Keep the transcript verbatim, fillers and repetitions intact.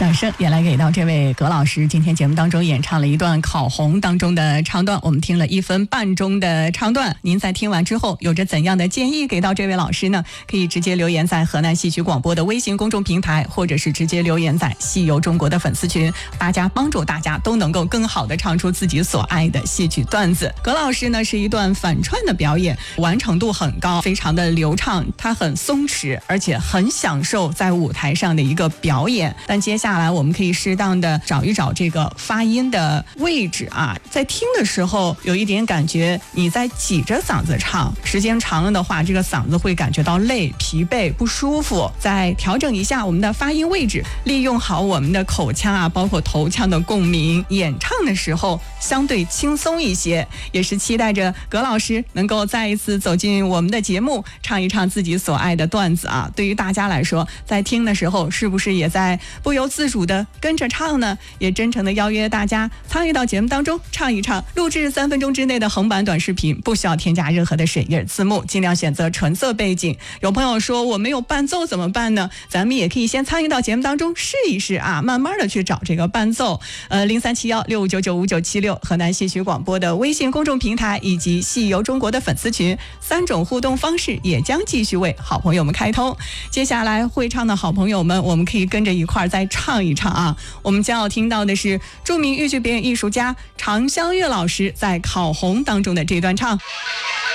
掌声也来给到这位葛老师，今天节目当中演唱了一段《烤红》当中的唱段，我们听了一分半钟的唱段。您在听完之后有着怎样的建议给到这位老师呢？可以直接留言在河南戏曲广播的微信公众平台，或者是直接留言在戏游中国的粉丝群，大家帮助大家都能够更好的唱出自己所爱的戏曲段子。葛老师呢是一段反串的表演，完成度很高，非常的流畅，他很松弛，而且很享受在舞台上的一个表演。但接下来我们可以适当的找一找这个发音的位置啊，在听的时候有一点感觉你在挤着嗓子唱，时间长了的话，这个嗓子会感觉到累、疲惫、不舒服。再调整一下我们的发音位置，利用好我们的口腔啊，包括头腔的共鸣，演唱的时候相对轻松一些。也是期待着葛老师能够再一次走进我们的节目，唱一唱自己所爱的段子啊。对于大家来说，在听的时候是不是也在不由自主的跟着唱呢？也真诚的邀约大家参与到节目当中唱一唱，录制三分钟之内的横版短视频，不需要添加任何的水印字幕，尽量选择纯色背景。有朋友说我没有伴奏怎么办呢？咱们也可以先参与到节目当中试一试啊，慢慢的去找这个伴奏。呃，零三七幺六五九九五九七六河南戏曲广播的微信公众平台以及戏游中国的粉丝群，三种互动方式也将继续为好朋友们开通。接下来会唱的好朋友们，我们可以跟着一块儿再唱一唱啊。我们将要听到的是著名豫剧表演艺术家常香月老师在《烤红》当中的这段唱。